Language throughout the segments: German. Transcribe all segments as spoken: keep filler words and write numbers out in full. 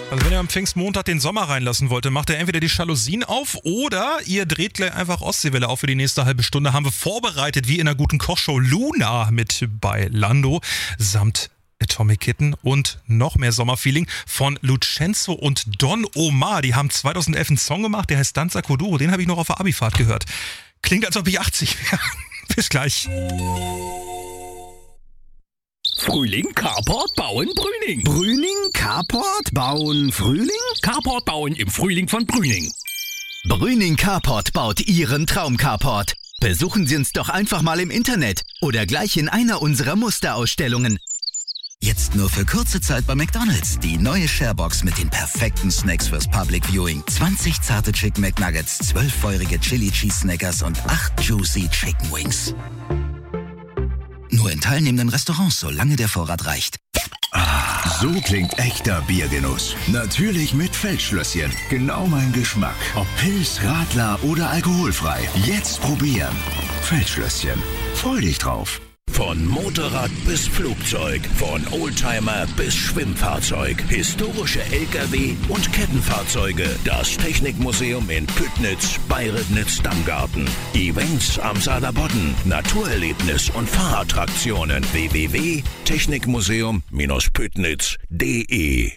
Also wenn ihr am Pfingstmontag den Sommer reinlassen wollt, dann macht ihr entweder die Jalousien auf oder ihr dreht gleich einfach Ostseewelle auf für die nächste halbe Stunde. Haben wir vorbereitet, wie in einer guten Kochshow, Luna mit bei Lando samt Atomic Kitten und noch mehr Sommerfeeling von Lucenzo und Don Omar. Die haben zweitausendelf einen Song gemacht, der heißt Danza Kuduro. Den habe ich noch auf der Abifahrt gehört. Klingt, als ob ich achtzig wäre. Bis gleich. Frühling, Carport, Bauen, Brüning. Brüning, Carport, Bauen, Frühling? Carport bauen im Frühling von Brüning. Brüning Carport baut Ihren Traum-Carport. Besuchen Sie uns doch einfach mal im Internet oder gleich in einer unserer Musterausstellungen. Jetzt nur für kurze Zeit bei McDonald's. Die neue Sharebox mit den perfekten Snacks fürs Public Viewing. zwanzig zarte Chicken McNuggets, zwölf feurige Chili Cheese Snackers und acht Juicy Chicken Wings. Nur in teilnehmenden Restaurants, solange der Vorrat reicht. Ah, so klingt echter Biergenuss. Natürlich mit Feldschlösschen. Genau mein Geschmack. Ob Pils, Radler oder alkoholfrei. Jetzt probieren. Feldschlösschen. Freu dich drauf. Von Motorrad bis Flugzeug, von Oldtimer bis Schwimmfahrzeug, historische L K W und Kettenfahrzeuge. Das Technikmuseum in Püttnitz, Bayrednitz-Dammgarten. Events am Saarlandbodden, Naturerlebnis und Fahrattraktionen. w w w punkt technikmuseum Bindestrich püttnitz punkt d e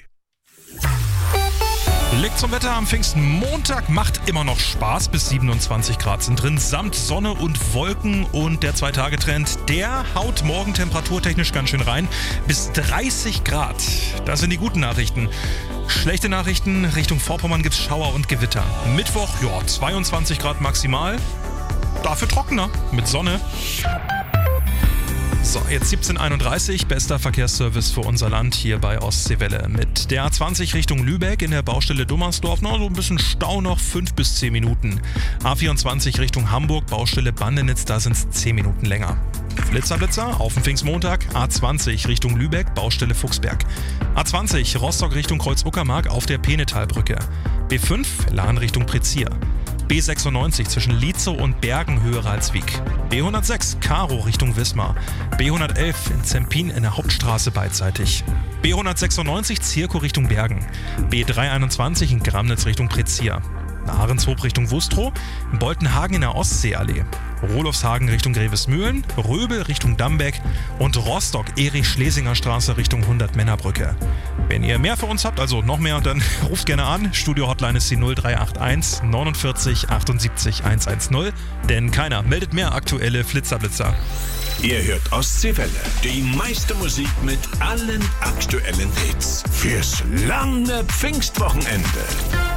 Blick zum Wetter am Pfingstmontag, macht immer noch Spaß, bis siebenundzwanzig Grad sind drin, samt Sonne und Wolken, und der Zwei-Tage-Trend, der haut morgen temperaturtechnisch ganz schön rein, bis dreißig Grad. Das sind die guten Nachrichten. Schlechte Nachrichten, Richtung Vorpommern gibt's Schauer und Gewitter. Mittwoch, ja, zweiundzwanzig Grad maximal, dafür trockener, mit Sonne. So, jetzt siebzehn Uhr einunddreißig, bester Verkehrsservice für unser Land hier bei Ostseewelle. Mit der A zwanzig Richtung Lübeck in der Baustelle Dummersdorf, noch so ein bisschen Stau noch, fünf bis zehn Minuten. A vierundzwanzig Richtung Hamburg, Baustelle Bandenitz, da sind es zehn Minuten länger. Blitzer, Blitzer, auf dem Pfingstmontag, A zwanzig Richtung Lübeck, Baustelle Fuchsberg. A zwanzig Rostock Richtung Kreuz-Uckermark auf der Penetalbrücke. B fünf Lahn Richtung Prezier. B sechsundneunzig zwischen Lietzow und Bergen Höheralswijk. B hundertsechs Karo Richtung Wismar. B hundertelf in Zempin in der Hauptstraße beidseitig. B hundertsechsundneunzig Zirkow Richtung Bergen. B dreihunderteinundzwanzig in Gramnitz Richtung Prezier. Ahrenshoop Richtung Wustrow. Boltenhagen in der Ostseeallee. Rolofshagen Richtung Grevesmühlen, Röbel Richtung Dambeck und Rostock Erich-Schlesinger Straße Richtung hundert-Männer-Brücke. Wenn ihr mehr für uns habt, also noch mehr, dann ruft gerne an. Studio-Hotline ist die null drei acht eins neunundvierzig achtundsiebzig hundertzehn, denn keiner meldet mehr aktuelle Flitzerblitzer. Ihr hört Ostseewelle, die meiste Musik mit allen aktuellen Hits fürs lange Pfingstwochenende.